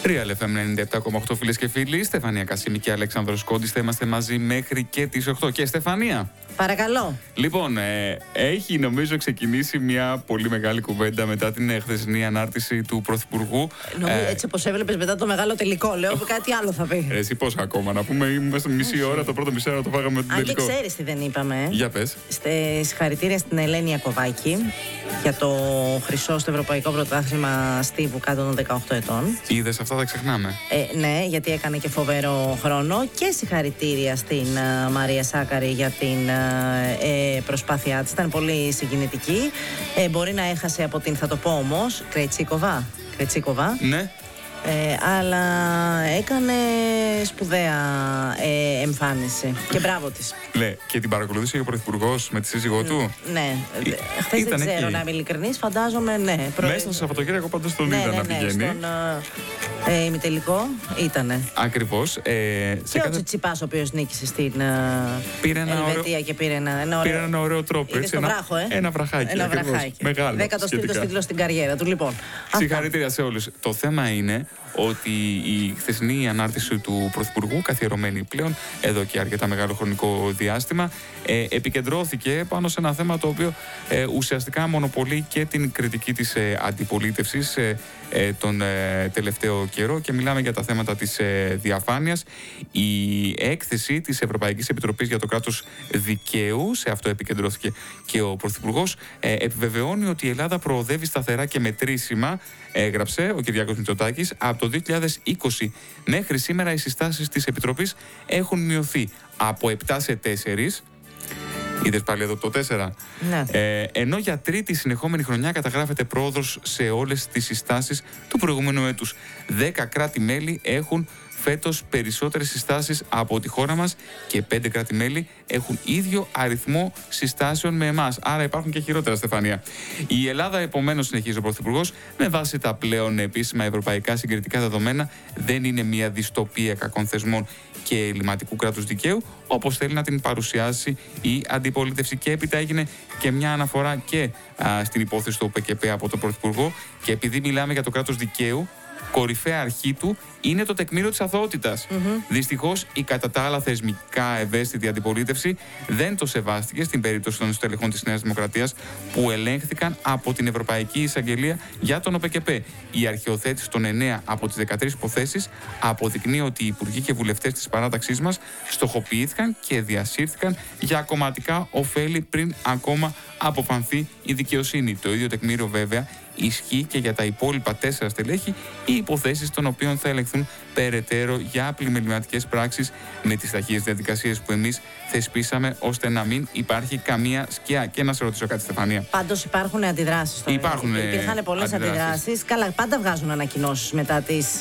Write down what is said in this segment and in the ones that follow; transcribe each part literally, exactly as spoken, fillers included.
Real εφ εμ ενενήντα επτά κόμμα οκτώ, φίλες και φίλοι. Στεφανία Κασίμη και Αλέξανδρος Κόντης. Θα είμαστε μαζί μέχρι και τις οκτώ. Και Στεφανία. Παρακαλώ. Λοιπόν, ε, έχει νομίζω ξεκινήσει μια πολύ μεγάλη κουβέντα μετά την χθεσινή ανάρτηση του Πρωθυπουργού. Νομίζω, ε, έτσι όπως έβλεπες μετά το μεγάλο τελικό, λέω κάτι άλλο θα πει. Εσύ πόσα ακόμα να πούμε, είμαστε μισή ώρα, το πρώτο μισή ώρα το φάγαμε το τελικό. Αν και ξέρεις τι δεν είπαμε. Για πες. Στε, συγχαρητήρια στην Ελένη Ιακωβάκη για το χρυσό στο Ευρωπαϊκό Πρωτάθλημα Στίβου κάτω των δεκαοκτώ ετών. Είδες, αυτά τα ξεχνάμε. Ε, ναι, γιατί έκανε και φοβερό χρόνο. Και συγχαρητήρια στην uh, Μαρία Σάκαρη για την uh, ε, προσπάθειά της. Ήταν πολύ συγκινητική. Ε, μπορεί να έχασε από την, θα το πω όμως, Κρετσίκοβα. Κρετσίκοβα. Ναι. Ε, αλλά έκανε σπουδαία ε, εμφάνιση και μπράβο της. Ναι, και την παρακολούθησε ο Πρωθυπουργός με τη σύζυγό του. Ναι, χθες δεν ξέρω εκεί. Να είμαι ειλικρινής, φαντάζομαι ναι. Προ... Μέσα στο Σαββατοκύριακο πάντως τον ναι, είδα ναι, να ναι, πηγαίνει. Στον ε, ημιτελικό ήτανε. Ακριβώς. Ε, και ο Τσιτσιπάς ο οποίος νίκησε στην uh, Ελβετία ωραίο... και πήρε ένα, ένα ωραίο, πήρε ένα ωραίο τρόπο. Έτσι, ένα, βράχο, ε? ένα βραχάκι. Ένα βραχάκι. Μεγάλο. Δέκατος τρίτος τίτλος στην καριέρα του. Λοιπόν, συγχαρητήρια σε όλους. Το θέμα είναι ότι η χθεσινή ανάρτηση του Πρωθυπουργού, καθιερωμένη πλέον εδώ και αρκετά μεγάλο χρονικό διάστημα, ε, επικεντρώθηκε πάνω σε ένα θέμα το οποίο ε, ουσιαστικά μονοπολεί και την κριτική της ε, αντιπολίτευσης ε, ε, τον ε, τελευταίο καιρό, και μιλάμε για τα θέματα της ε, διαφάνειας. Η έκθεση της Ευρωπαϊκής Επιτροπής για το κράτος δικαίου, σε αυτό επικεντρώθηκε και ο Πρωθυπουργός, ε, επιβεβαιώνει ότι η Ελλάδα προοδεύει σταθερά και μετρήσιμα, έγραψε ο Κυριάκος Μητσοτάκης. Από το δύο χιλιάδες είκοσι μέχρι σήμερα οι συστάσεις της Επιτροπής έχουν μειωθεί από επτά σε τέσσερα. Είδες πάλι εδώ το τέσσερα. Ναι. Ε, ενώ για τρίτη συνεχόμενη χρονιά καταγράφεται πρόοδος σε όλες τις συστάσεις του προηγούμενου έτους. Δέκα κράτη-μέλη έχουν φέτος περισσότερες συστάσεις από τη χώρα μας και πέντε κράτη-μέλη έχουν ίδιο αριθμό συστάσεων με εμάς. Άρα υπάρχουν και χειρότερα, Στεφανία. Η Ελλάδα, επομένως, συνεχίζει ο Πρωθυπουργός, με βάση τα πλέον επίσημα ευρωπαϊκά συγκριτικά δεδομένα, δεν είναι μια δυστοπία κακών θεσμών και ελληματικού κράτους δικαίου, όπως θέλει να την παρουσιάσει η αντιπολίτευση. Και έπειτα έγινε και μια αναφορά και α, στην υπόθεση του ο πε και πε από τον Πρωθυπουργό, και επειδή μιλάμε για το κράτος δικαίου, κορυφαία αρχή του είναι το τεκμήριο της αθωότητας. Mm-hmm. Δυστυχώς, η κατά τα άλλα θεσμικά ευαίσθητη αντιπολίτευση δεν το σεβάστηκε στην περίπτωση των στελεχών της Νέας Δημοκρατίας που ελέγχθηκαν από την Ευρωπαϊκή Εισαγγελία για τον ο πε και πε. Η αρχαιοθέτηση των εννέα από τις δεκατρείς υποθέσεις αποδεικνύει ότι οι υπουργοί και βουλευτές της παράταξής μας στοχοποιήθηκαν και διασύρθηκαν για κομματικά ωφέλη πριν ακόμα αποφανθεί η δικαιοσύνη. Το ίδιο τεκμήριο, βέβαια, ισχύει και για τα υπόλοιπα τέσσερα στελέχη ή υποθέσεις των οποίων θα ελεγχθούν περαιτέρω για πλημεληματικές πράξεις με τις ταχείες διαδικασίες που εμείς θεσπίσαμε, ώστε να μην υπάρχει καμία σκιά. Και να σε ρωτήσω κάτι, Στεφανία. Πάντως υπάρχουν αντιδράσεις τώρα. Υπάρχουν Υπήρχαν πολλές αντιδράσεις. αντιδράσεις. Καλά, πάντα βγάζουν ανακοινώσεις μετά τις.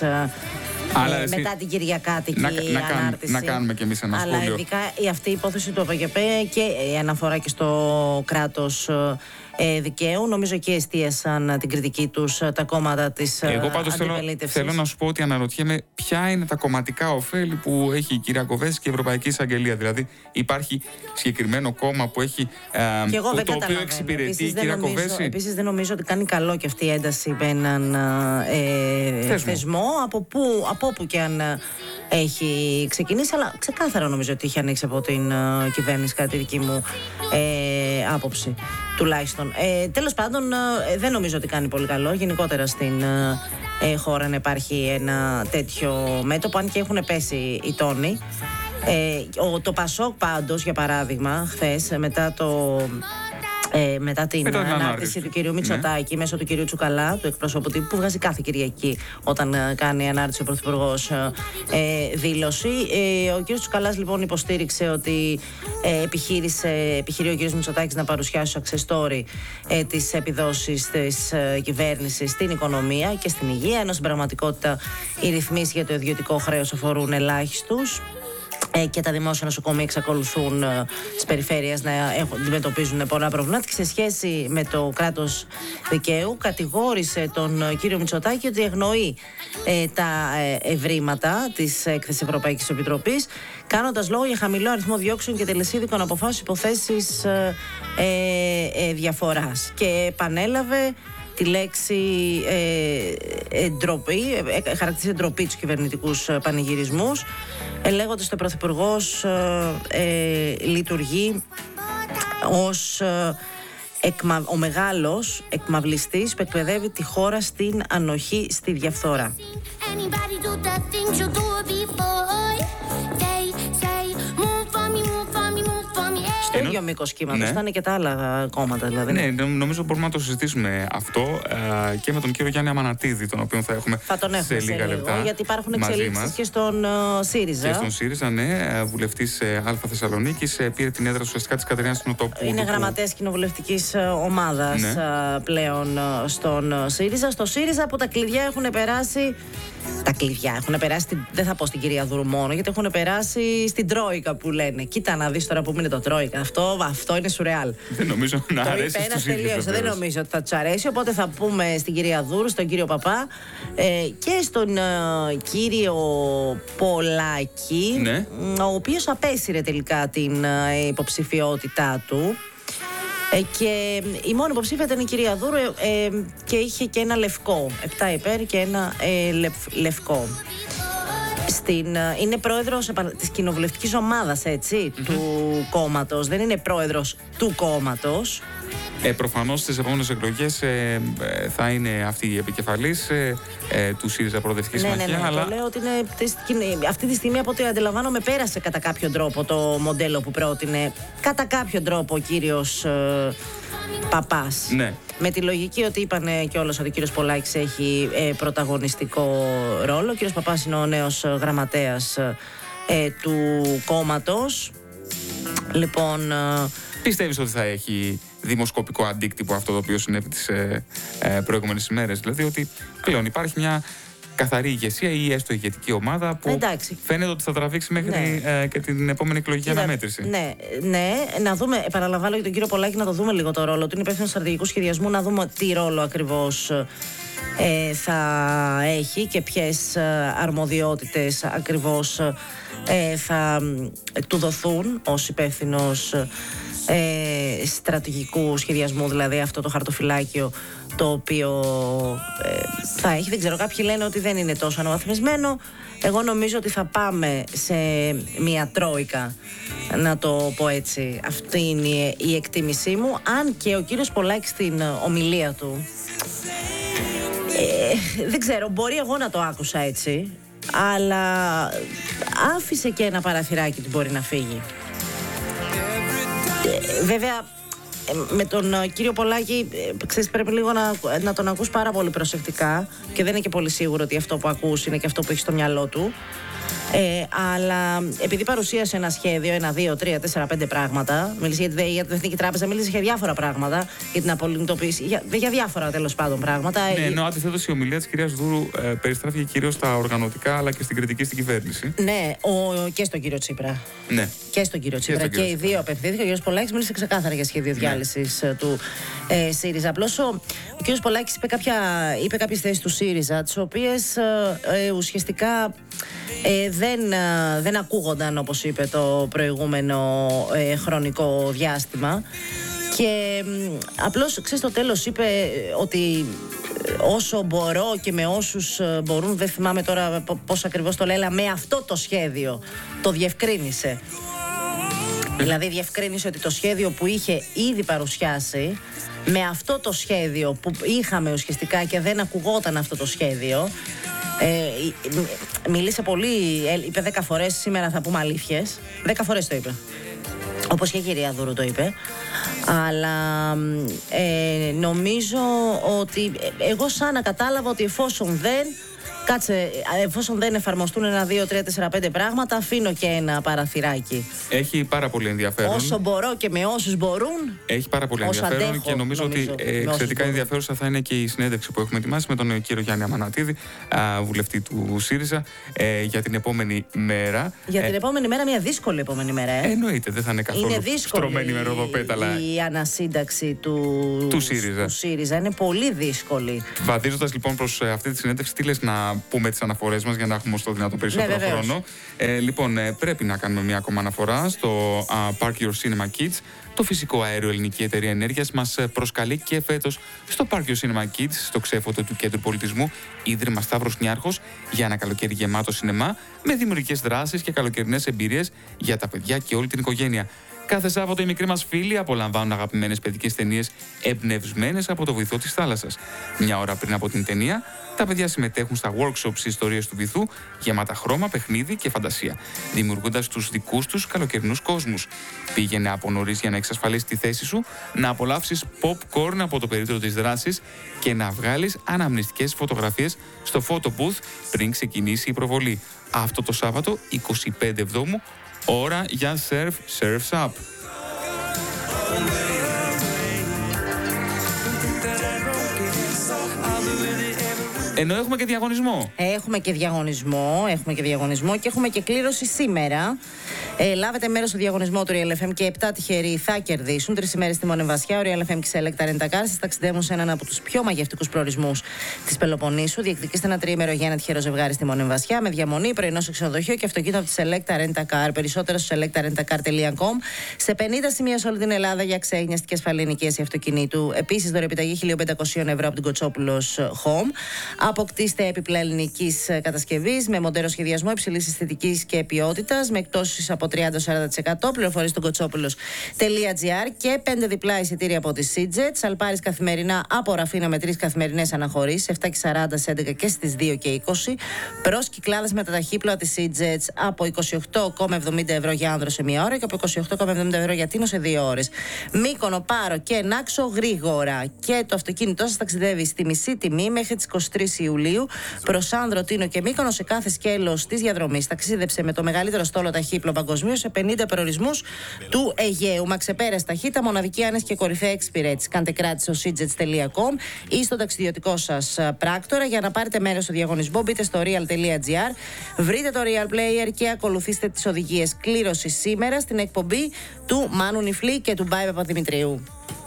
Αλλά ε, εσύ... μετά την Κυριακάτικη να, να ανάρτηση. Να κάνουμε κι εμείς ένα Αλλά σχόλιο. Αλλά ειδικά η αυτή η υπόθεση του ο πε και πε και η αναφορά και στο κράτος ε, δικαίου, νομίζω εκεί εστίασαν την κριτική τους τα κόμματα της αντιπολίτευσης. Εγώ πάντως θέλω, θέλω να σου πω ότι αναρωτιέμαι ποια είναι τα κομματικά ωφέλη που έχει η κυρία Κοβέση και η Ευρωπαϊκή Εισαγγελία. Δηλαδή, υπάρχει συγκεκριμένο κόμμα που έχει ε, εγώ που, το οποίο εξυπηρετεί η κυρία Κοβέση. Επίσης, δεν νομίζω ότι κάνει καλό και αυτή η ένταση με έναν ε, θεσμό, θεσμό από, που, από όπου και αν έχει ξεκινήσει, αλλά ξεκάθαρα νομίζω ότι είχε ανοίξει από την uh, κυβέρνηση, κατά τη δική μου ε, άποψη τουλάχιστον. Ε, τέλος πάντων, ε, δεν νομίζω ότι κάνει πολύ καλό γενικότερα στην ε, χώρα να υπάρχει ένα τέτοιο μέτωπο, αν και έχουν πέσει οι τόνοι. Ε, ο, το Πασόκ πάντως, για παράδειγμα, χθες μετά το... Ε, μετά την μετά ανάρτηση του κυρίου Μητσοτάκη, ναι, μέσω του κυρίου Τσουκαλά, του εκπροσώπου τύπου, που βγάζει κάθε Κυριακή όταν ε, κάνει ανάρτηση ο Πρωθυπουργός ε, δήλωση. Ε, ο κύριος Τσουκαλάς λοιπόν υποστήριξε ότι ε, επιχείρησε, επιχειρεί ο κύριος Μητσοτάκης να παρουσιάσει success story ε, τις επιδόσεις της ε, κυβέρνησης στην οικονομία και στην υγεία, ενώ στην πραγματικότητα οι ρυθμίσεις για το ιδιωτικό χρέος αφορούν ελάχιστους. Και τα δημόσια νοσοκομεία εξακολουθούν στις περιφέρειες να έχουν, αντιμετωπίζουν πολλά προβλήματα. Και σε σχέση με το κράτος δικαίου, κατηγόρησε τον κύριο Μητσοτάκη ότι αγνοεί ε, τα ε, ευρήματα της έκθεσης Ευρωπαϊκής Επιτροπής, κάνοντας λόγο για χαμηλό αριθμό διώξεων και τελεσίδικων αποφάσεων υποθέσεις ε, ε, ε, διαφοράς. Και επανέλαβε τη λέξη ε, εντροπή, ε, χαρακτηρίζει εντροπή τους κυβερνητικούς πανηγυρισμούς, ε, λέγοντας ότι ο Πρωθυπουργός ε, ε, λειτουργεί ως ε, εκμα, ο μεγάλος εκμαυλιστής που εκπαιδεύει τη χώρα στην ανοχή, στη διαφθόρα. Στο ίδιο μήκος κύματος, ναι. Ήταν και τα άλλα κόμματα δηλαδή. Ναι, νομίζω μπορούμε να το συζητήσουμε αυτό ε, και με τον κύριο Γιάννη Αμανατίδη, τον οποίο θα έχουμε, θα τον έχουμε σε λίγα σε λίγο, λεπτά. Γιατί υπάρχουν εξελίξεις και στον uh, ΣΥΡΙΖΑ. Και στον ΣΥΡΙΖΑ, ναι, βουλευτής ε, Α Θεσσαλονίκης, ε, πήρε την έδρα ουσιαστικά της Κατερίνας Τινοτόπουλου. Είναι γραμματέας κοινοβουλευτικής ομάδας, ναι. uh, πλέον uh, στον uh, ΣΥΡΙΖΑ. Στο ΣΥΡΙΖΑ που τα κλειδιά έχουν περάσει. Τα κλειδιά έχουν περάσει, δεν θα πω στην κυρία Δούρου μόνο, γιατί έχουν περάσει στην Τρόικα που λένε. Κοίτα να δεις τώρα που είναι το Τρόικα. Αυτό, αυτό είναι σουρεάλ. Δεν νομίζω να το αρέσει στους ίδιους. Δεν νομίζω ότι θα τους αρέσει. Οπότε θα πούμε στην κυρία Δούρου, στον κύριο Παπά ε, και στον ε, κύριο Πολάκη, ναι. ο οποίος απέσυρε τελικά την ε, υποψηφιότητά του. Ε, και η μόνη υποψήφια ήταν η κυρία Δούρου ε, ε, και είχε και ένα λευκό. Επτά υπέρ και ένα ε, λευ, λευκό. Στην, είναι πρόεδρος της κοινοβουλευτικής ομάδας, έτσι, mm-hmm. του κόμματος. Δεν είναι πρόεδρος του κόμματος. Ε, προφανώς στις επόμενες εκλογές ε, ε, θα είναι αυτή η επικεφαλής ε, ε, του ΣΥΡΙΖΑ Προοδευτική ναι, Συμμαχία. Ναι, ναι, αλλά... το λέω ότι είναι, αυτή τη στιγμή από ό,τι αντιλαμβάνομαι πέρασε κατά κάποιο τρόπο το μοντέλο που πρότεινε κατά κάποιο τρόπο ο κύριος ε, Παπάς. Ναι. Με τη λογική ότι είπανε κιόλας ότι ο κύριος Πολάκης έχει ε, πρωταγωνιστικό ρόλο. Ο κύριος Παπάς είναι ο νέος γραμματέας ε, του κόμματος. Λοιπόν... Ε, πιστεύεις ότι θα έχει δημοσκοπικό αντίκτυπο αυτό το οποίο συνέβη τις ε, ε, προηγούμενες ημέρες? Δηλαδή ότι πλέον υπάρχει μια καθαρή ηγεσία ή έστω ηγετική ομάδα που εντάξει. φαίνεται ότι θα τραβήξει μέχρι ναι. ε, και την επόμενη εκλογική Είδα, αναμέτρηση. Ναι, ναι, να δούμε, επαναλαμβάνω για τον κύριο Πολάκη, να το δούμε λίγο το ρόλο του. Είναι υπεύθυνος στρατηγικού σχεδιασμού, να δούμε τι ρόλο ακριβώς ε, θα έχει και ποιες αρμοδιότητες ακριβώς ε, θα ε, του δοθούν ως υπεύθυνος ε, στρατηγικού σχεδιασμού, δηλαδή αυτό το χαρτοφυλάκιο το οποίο ε, θα έχει. Δεν ξέρω, κάποιοι λένε ότι δεν είναι τόσο αναβαθμισμένο. Εγώ νομίζω ότι θα πάμε σε μια τρόικα, να το πω έτσι. Αυτή είναι η εκτίμησή μου. Αν και ο κύριος Πολάκης στην ομιλία του ε, δεν ξέρω, μπορεί εγώ να το άκουσα έτσι, αλλά άφησε και ένα παραθυράκι ότι μπορεί να φύγει. ε, Βέβαια με τον κύριο Πολάκη, ξέρεις, πρέπει λίγο να, να τον ακούς πάρα πολύ προσεκτικά και δεν είναι και πολύ σίγουρο ότι αυτό που ακούς είναι και αυτό που έχει στο μυαλό του. Ε, αλλά επειδή παρουσίασε ένα σχέδιο, ένα, δύο, τρία, τέσσερα, πέντε πράγματα, μίλησε για, για την Εθνική Τράπεζα, μίλησε για διάφορα πράγματα, για την απολυνητοποίηση, για, για διάφορα τέλος πάντων πράγματα. Ναι, ενώ αντιθέτως η ομιλία της κυρίας Δούρου ε, περιστράφηκε κυρίως στα οργανωτικά αλλά και στην κριτική στην κυβέρνηση. Ναι, ο, και στον κύριο Τσίπρα. Ναι. Και στον κύριο Τσίπρα. Και, και οι δύο απευθύνθηκαν. Ο κύριος Πολάκης μίλησε ξεκάθαρα για σχέδιο ναι. διάλυσης του ε, ΣΥΡΙΖΑ. Απλώς ο, ο κύριος Πολάκης είπε, κάποια, είπε κάποιες θέσεις του ΣΥΡΙΖΑ, τις οποίες ε, ε, ουσιαστικά ε, δεν, δεν ακούγονταν, όπως είπε, το προηγούμενο ε, χρονικό διάστημα. Και απλώς, ξέρεις, στο τέλος είπε ότι όσο μπορώ και με όσους μπορούν, δεν θυμάμαι τώρα πώς ακριβώς το λέει, αλλά με αυτό το σχέδιο το διευκρίνησε. Δηλαδή διευκρίνησε ότι το σχέδιο που είχε ήδη παρουσιάσει, με αυτό το σχέδιο που είχαμε ουσιαστικά και δεν ακουγόταν αυτό το σχέδιο, ε, μίλησε πολύ, είπε δέκα φορές, σήμερα θα πούμε αλήθειες, δέκα φορές το είπε. Όπως και η κυρία Δούρου το είπε. Αλλά ε, νομίζω ότι εγώ σαν να κατάλαβα ότι εφόσον δεν Κάτσε, εφόσον δεν εφαρμοστούν ένα, δύο, τρία, τέσσερα, πέντε πράγματα, αφήνω και ένα παραθυράκι. Έχει πάρα πολύ ενδιαφέρον. Όσο μπορώ και με όσους μπορούν. Έχει πάρα πολύ ενδιαφέρον αντέχω, και νομίζω, νομίζω ότι ε, εξαιρετικά ενδιαφέρουσα θα είναι και η συνέντευξη που έχουμε ετοιμάσει με τον κύριο Γιάννη Αμανατίδη, α, βουλευτή του ΣΥΡΙΖΑ, ε, για την επόμενη μέρα. Για την ε, επόμενη μέρα, μια δύσκολη επόμενη μέρα. Ε. Εννοείται, δεν θα είναι καθόλου είναι στρωμένη με ροδοπέταλα. Η ανασύνταξη του, του, ΣΥΡΙΖΑ. του ΣΥΡΙΖΑ είναι πολύ δύσκολη. Βαδίζοντας λοιπόν προς αυτή τη συνέντευξη, τι λες να να πούμε τις αναφορές μας για να έχουμε όσο δυνατόν περισσότερο ναι, χρόνο. Ε, λοιπόν, ε, πρέπει να κάνουμε μια ακόμα αναφορά στο uh, Park Your Cinema Kids. Το φυσικό αέριο Ελληνική Εταιρεία Ενέργειας μας προσκαλεί και φέτος στο Park Your Cinema Kids, στο ξέφωτο του Κέντρου Πολιτισμού, Ίδρυμα Σταύρος Νιάρχος, για ένα καλοκαίρι γεμάτο σινεμά, με δημιουργικές δράσεις και καλοκαιρινές εμπειρίες για τα παιδιά και όλη την οικογένεια. Κάθε Σάββατο οι μικροί μας φίλοι απολαμβάνουν αγαπημένες παιδικές ταινίες εμπνευσμένες από το βυθό της θάλασσας. Μια ώρα πριν από την ταινία, τα παιδιά συμμετέχουν στα workshops ιστορίες του βυθού, γεμάτα χρώμα, παιχνίδι και φαντασία, δημιουργώντας τους δικούς τους καλοκαιρινούς κόσμους. Πήγαινε από νωρίς για να εξασφαλίσεις τη θέση σου, να απολαύσεις popcorn από το περίπτερο της δράσης και να βγάλεις αναμνηστικές φωτογραφίες στο photo booth πριν ξεκινήσει η προβολή. Αυτό το Σάββατο, είκοσι πέντε Εβδόμου, ώρα για Surf Surf's Up. Ενώ έχουμε και διαγωνισμό. Έχουμε και διαγωνισμό, έχουμε και διαγωνισμό και έχουμε και κλήρωση σήμερα. Ε, λάβετε μέρος στο διαγωνισμό του Real εφ εμ και επτά τυχεροί θα κερδίσουν. Τρεις ημέρες στη Μονεμβασιά. Ο Real εφ εμ και Select Rent a Car σας ταξιδεύουν σε έναν από τους πιο μαγευτικούς προορισμούς της Πελοποννήσου. Διεκδικήστε ένα τριήμερο για ένα τυχερό ζευγάρι στη Μονεμβασιά με διαμονή, πρωινό σε ξενοδοχείο και αυτοκίνητο από τη Select Rent a Car. Περισσότερα στο select rent a car dot com. Σε πενήντα σημεία σε όλη την Ελλάδα για ξένιαστη και ασφαλή ενοικίαση αυτοκινήτου. Επίσης, δωρεπιταγή χίλια πεντακόσια ευρώ από την Κοτσόπουλος Home. Αποκτήστε έπιπλα ελληνικής κατασκευής με μοντέρνο σχεδιασμό υψηλής αισθητικής και ποιότητας, με εκπτώσεις από τριάντα με σαράντα τοις εκατό. Πληροφορίες στο κοτσόπουλος τελεία τζι άρ και πέντε διπλά εισιτήρια από τη Seajet. Σαλπάρις καθημερινά από Ραφίνα με τρεις καθημερινές αναχωρήσεις, επτά και σαράντα, στις έντεκα και στις δύο και είκοσι. Προς Κυκλάδες με τα ταχύπλοα τη Seajet από είκοσι οκτώ κόμμα εβδομήντα ευρώ για άνδρο σε μία ώρα και από είκοσι οκτώ κόμμα εβδομήντα ευρώ για τίνο σε δύο ώρες. Μύκονο, Πάρο και Νάξο γρήγορα. Και το αυτοκίνητό σας ταξιδεύει στη μισή τιμή μέχρι τις είκοσι τρεις Ιουλίου προς Άνδρο, Τίνο και Μύκονο σε κάθε σκέλος της διαδρομής. Ταξίδεψε με το μεγαλύτερο στόλο ταχύπλο παγκοσμίως σε πενήντα προορισμούς του Αιγαίου. Μα ξεπέρασε ταχύτητα, μοναδική άνεση και κορυφαία εξυπηρέτηση. Κάντε κράτηση στο seatjets τελεία com ή στο ταξιδιωτικό σας πράκτορα. Για να πάρετε μέρος στο διαγωνισμό, μπείτε στο real τελεία τζι άρ, βρείτε το Real Player και ακολουθήστε τις οδηγίες. Κλήρωση σήμερα στην εκπομπή του Μάνου Νιφλή και του Μπάι Παπαδημητρίου.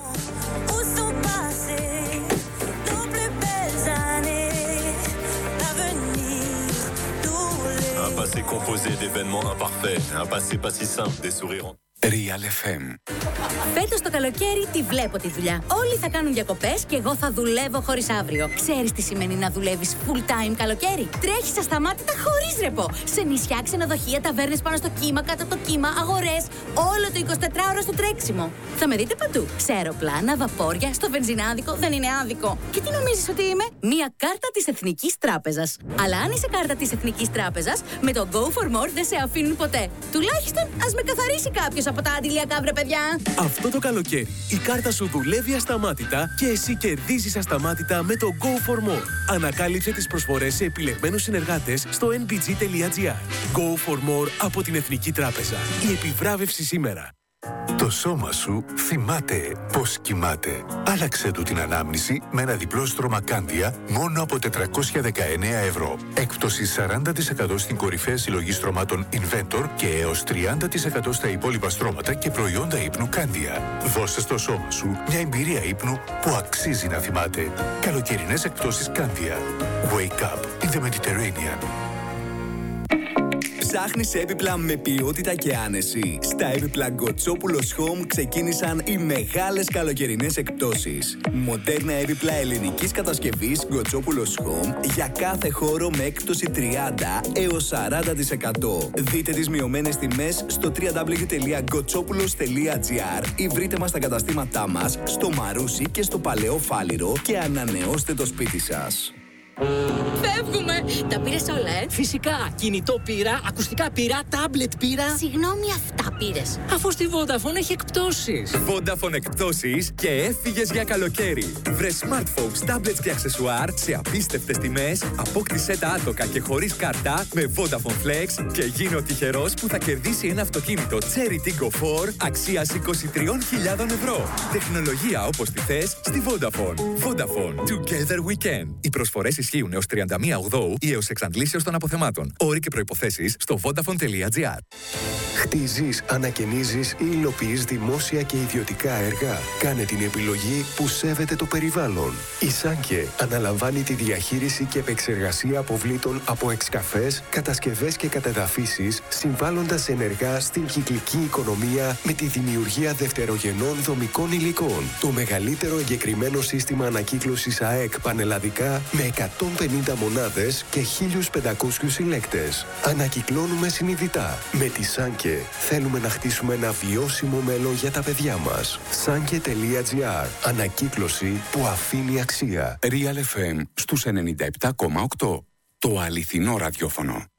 Passé composé d'événements imparfaits, un passé pas si simple, des sourires. Real εφ εμ. Φέτος το καλοκαίρι τη βλέπω τη δουλειά. Όλοι θα κάνουν διακοπές και εγώ θα δουλεύω χωρίς αύριο. Ξέρεις τι σημαίνει να δουλεύεις full time καλοκαίρι? Τρέχεις ασταμάτητα χωρίς ρεπό. Σε νησιά, ξενοδοχεία, ταβέρνες πάνω στο κύμα, κάτω από το κύμα, αγορές. Όλο το εικοσιτετράωρο στο τρέξιμο. Θα με δείτε παντού. Σε αεροπλάνα, βαπόρια, στο βενζινάδικο. Δεν είναι άδικο. Και τι νομίζεις ότι είμαι? Μία κάρτα της Εθνικής Τράπεζας. Αλλά αν είσαι κάρτα της Εθνικής Τράπεζας, με το Go for More δεν σε αφήνουν ποτέ. Τουλάχιστον ας με καθαρίσει κάποιος από τα αντιλιακά, βρε παιδιά. Αυτό το καλοκαίρι η κάρτα σου δουλεύει ασταμάτητα και εσύ κερδίζεις ασταμάτητα με το Go for More. Ανακάλυψε τις προσφορές σε επιλεγμένους συνεργάτες στο εν μπι τζι τελεία τζι άρ. Go for More από την Εθνική Τράπεζα. Η επιβράβευση σήμερα. Το σώμα σου θυμάται πώς κοιμάται. Άλλαξε του την ανάμνηση με ένα διπλό στρώμα Κάνδια μόνο από τετρακόσια δεκαεννέα ευρώ. Έκπτωση σαράντα τοις εκατό στην κορυφαία συλλογή στρωμάτων Inventor και έως τριάντα τοις εκατό στα υπόλοιπα στρώματα και προϊόντα ύπνου Κάνδια. Δώσε στο σώμα σου μια εμπειρία ύπνου που αξίζει να θυμάται. Καλοκαιρινές εκπτώσεις Κάνδια. Wake up in the Mediterranean. Ψάχνεις έπιπλα με ποιότητα και άνεση? Στα έπιπλα Γκοτσόπουλος Home ξεκίνησαν οι μεγάλες καλοκαιρινές εκπτώσεις. Μοντέρνα έπιπλα ελληνικής κατασκευής Γκοτσόπουλος Home για κάθε χώρο με έκπτωση τριάντα έως σαράντα τοις εκατό. Δείτε τις μειωμένες τιμές στο double-u double-u double-u τελεία γκοτσόπουλος τελεία τζι άρ ή βρείτε μας στα καταστήματά μας στο Μαρούσι και στο Παλαιό Φάληρο και ανανεώστε το σπίτι σας. Φεύγουμε! Τα πήρες όλα, ε? Φυσικά! Κινητό πήρα, ακουστικά πήρα, τάμπλετ πήρα. Συγγνώμη, αυτά πήρες? Αφού στη Vodafone έχει εκπτώσεις. Vodafone εκπτώσεις και έφυγες για καλοκαίρι. Βρε smartphones, tablets και αξεσουάρ σε απίστευτες τιμές. Απόκτησέ τα άτοκα και χωρίς κάρτα με Vodafone Flex και γίνε ο τυχερός που θα κερδίσει ένα αυτοκίνητο Cherry Tiggo φορ αξίας είκοσι τρεις χιλιάδες ευρώ. Τεχνολογία όπως τη θες στη Vodafone. Vodafone. Together we can. Οι προσφορές ισχύουν έως τριάντα μία Οκτωβρίου. ή έως εξαντλήσεως των αποθεμάτων. Όροι και προϋποθέσεις στο vodafone.gr. Χτίζεις, ανακαινίζεις ή υλοποιείς δημόσια και ιδιωτικά έργα. Κάνε την επιλογή που σέβεται το περιβάλλον. Η Σάνκε αναλαμβάνει τη διαχείριση και επεξεργασία αποβλήτων από εξκαφές, κατασκευές και κατεδαφίσεις, συμβάλλοντας ενεργά στην κυκλική οικονομία με τη δημιουργία δευτερογενών δομικών υλικών. Το μεγαλύτερο εγκεκριμένο σύστημα ανακύκλωσης ΑΕΚ πανελλαδικά με εκατόν πενήντα μονάδες και χίλιους πεντακόσιους συλλέκτες. Ανακυκλώνουμε συνειδητά. Με τη Σάνκε θέλουμε να χτίσουμε ένα βιώσιμο μέλλον για τα παιδιά μας. Sanke.gr. Ανακύκλωση που αφήνει αξία. Real εφ εμ στους ενενήντα επτά κόμμα οκτώ. Το αληθινό ραδιόφωνο.